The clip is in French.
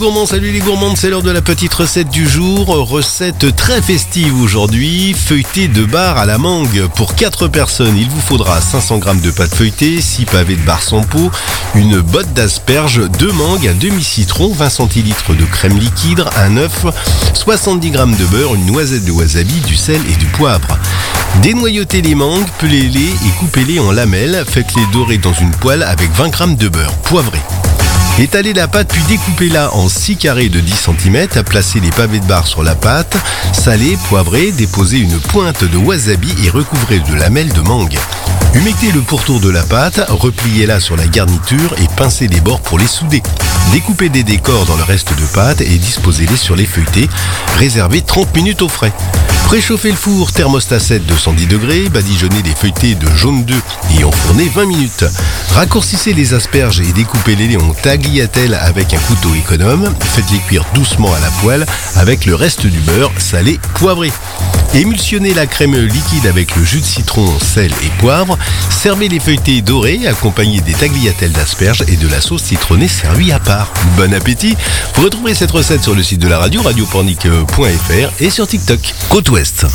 Gourmands, salut les gourmandes, c'est l'heure de la petite recette du jour. Recette très festive aujourd'hui, feuilleté de bar à la mangue. Pour 4 personnes, il vous faudra 500 g de pâte feuilletée, 6 pavés de bar sans peau, une botte d'asperges, 2 mangues, un demi-citron, 20 centilitres de crème liquide, un œuf, 70 g de beurre, une noisette de wasabi, du sel et du poivre. Dénoyautez les mangues, pelez-les et coupez-les en lamelles. Faites-les dorer dans une poêle avec 20 g de beurre poivré. Étalez la pâte puis découpez-la en 6 carrés de 10 cm, placez les pavés de bar sur la pâte, salez, poivrez, déposez une pointe de wasabi et recouvrez de lamelles de mangue. Humectez le pourtour de la pâte, repliez-la sur la garniture et pincez les bords pour les souder. Découpez des décors dans le reste de pâte et disposez-les sur les feuilletés. Réservez 30 minutes au frais. Préchauffez le four thermostat 7 210 degrés, badigeonnez les feuilletés de jaune d'œuf et enfournez 20 minutes. Raccourcissez les asperges et découpez-les en tagliatelles avec un couteau économe. Faites-les cuire doucement à la poêle avec le reste du beurre salé poivré. Émulsionnez la crème liquide avec le jus de citron, sel et poivre. Servez les feuilletés dorés accompagnés des tagliatelles d'asperges et de la sauce citronnée servie à part. Bon appétit! Vous retrouverez cette recette sur le site de la radio, radiopornic.fr et sur TikTok. Côte Ouest.